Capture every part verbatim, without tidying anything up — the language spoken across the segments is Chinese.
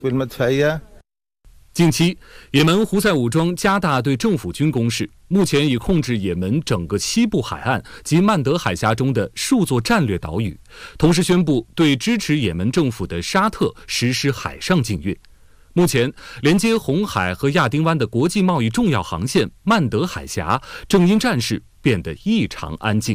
近期，也门胡塞武装加大对政府军攻势，目前已控制也门整个西部海岸及曼德海峡中的数座战略岛屿，同时宣布对支持也门政府的沙特实施海上禁运。目前，连接红海和亚丁湾的国际贸易重要航线曼德海峡正因战事变得异常安静。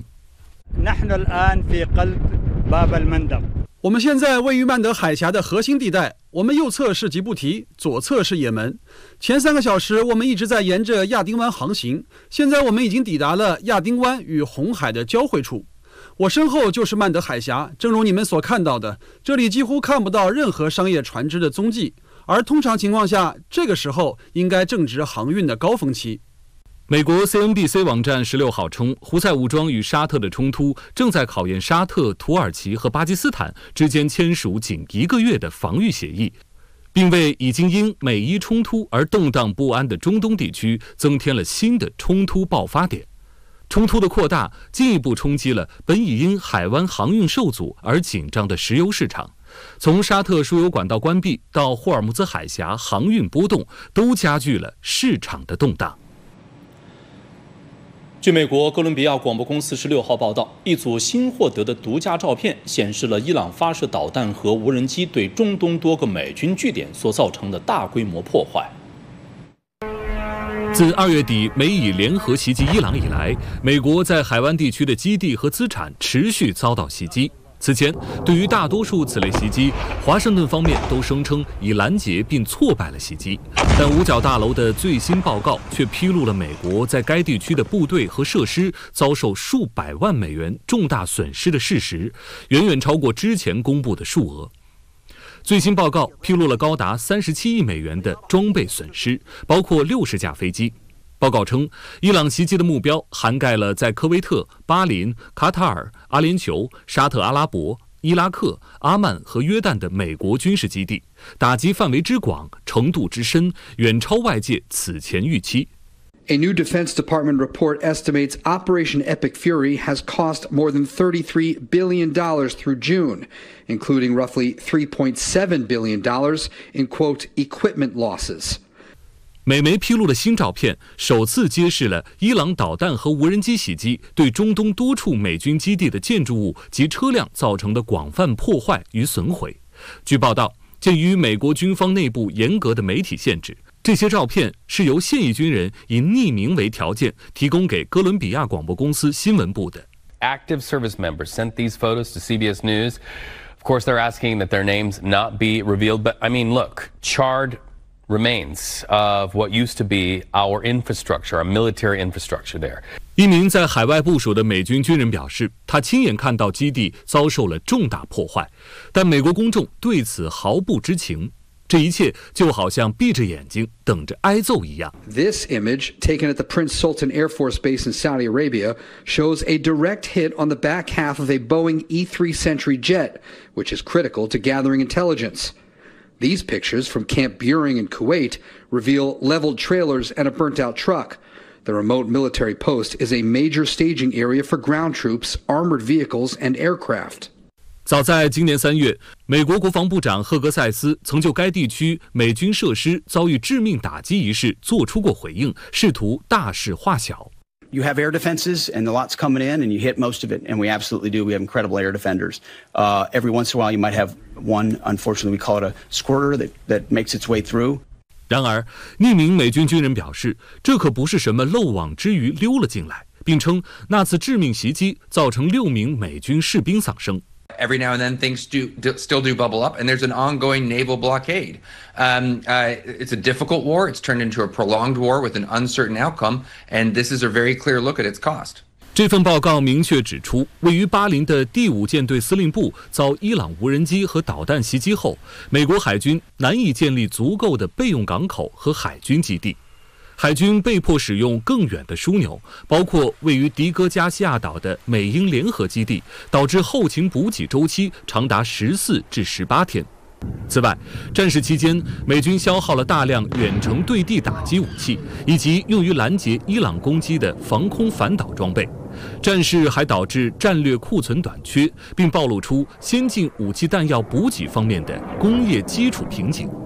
我们现在位于曼德海峡的核心地带，我们右侧是吉布提，左侧是也门。前三个小时，我们一直在沿着亚丁湾航行，现在我们已经抵达了亚丁湾与红海的交汇处。我身后就是曼德海峡，正如你们所看到的，这里几乎看不到任何商业船只的踪迹，而通常情况下，这个时候应该正值航运的高峰期。 美国 C N B C 网站十六号称，胡塞武装与沙特的冲突正在考验沙特、土耳其和巴基斯坦之间签署仅一个月的防御协议，并为已经因美伊冲突而动荡不安的中东地区增添了新的冲突爆发点。冲突的扩大进一步冲击了本已因海湾航运受阻而紧张的石油市场，从沙特输油管道关闭到霍尔木兹海峡航运波动，都加剧了市场的动荡。 据美国哥伦比亚广播公司十六号报道，一组新获得的独家照片显示了伊朗发射导弹和无人机对中东多个美军据点所造成的大规模破坏。 自二月底美以联合袭击伊朗以来，美国在海湾地区的基地和资产持续遭到袭击。此前，对于大多数此类袭击，华盛顿方面都声称已拦截并挫败了袭击，但五角大楼的最新报告却披露了美国在该地区的部队和设施遭受数百万美元重大损失的事实，远远超过之前公布的数额。最新报告披露了高达三十七亿美元的装备损失，包括六十架飞机。报告称，伊朗袭击的目标涵盖了在科威特、巴林、卡塔尔、阿联酋、沙特阿拉伯、伊拉克、阿曼和约旦的美国军事基地，打击范围之广、程度之深，远超外界此前预期。 A new Defense Department report estimates Operation Epic Fury has cost more than thirty-three billion dollars through June, including roughly three point seven billion dollars in, quote, equipment losses. 美媒披露的新照片首次揭示了伊朗导弹和无人机袭击对中东多处美军基地的建筑物及车辆造成的广泛破坏与损毁。据报道，鉴于美国军方内部严格的媒体限制，这些照片是由现役军人以匿名为条件提供给哥伦比亚广播公司新闻部的。 Active service members sent these photos to C B S News. Of course, they're asking that their names not be revealed. But I mean, look, charred remains of what used to be our infrastructure, our military infrastructure there. 一名在海外部署的美军军人表示，他亲眼看到基地遭受了重大破坏，但美国公众对此毫不知情。这一切就好像闭着眼睛等着挨揍一样。 This image, taken at the Prince Sultan Air Force Base in Saudi Arabia, shows a direct hit on the back half of a Boeing E three Sentry jet, which is critical to gathering intelligence. These pictures from Camp Buehring in Kuwait reveal leveled trailers and a burnt-out truck. The remote military post is a major staging area for ground troops, armored vehicles, and aircraft. 早在今年三月，美国国防部长赫格塞斯曾就该地区美军设施遭遇致命打击一事做出过回应，试图大事化小。 You have air defenses, and the lot's coming in, and you hit most of it, and we absolutely do. We have incredible air defenders. Uh, every once in a while, you might have one, unfortunately, we call it a squirter that, that makes its way through. 然而，匿名美军军人表示，这可不是什么漏网之鱼溜了进来，并称那次致命袭击造成六名美军士兵丧生。 Every now and then things do, do still do bubble up, and there's an ongoing naval blockade. Um, uh, it's a difficult war. It's turned into a prolonged war with an uncertain outcome, and this is a very clear look at its cost. 这份报告明确指出，位于巴林的第五舰队司令部遭伊朗无人机和导弹袭击后，美国海军难以建立足够的备用港口和海军基地。海军被迫使用更远的枢纽，包括位于迪戈加西亚岛的美英联合基地，导致后勤补给周期长达十四至十八天。此外，战事期间，美军消耗了大量远程对地打击武器，以及用于拦截伊朗攻击的防空反导装备。战事还导致战略库存短缺，并暴露出先进武器弹药补给方面的工业基础瓶颈。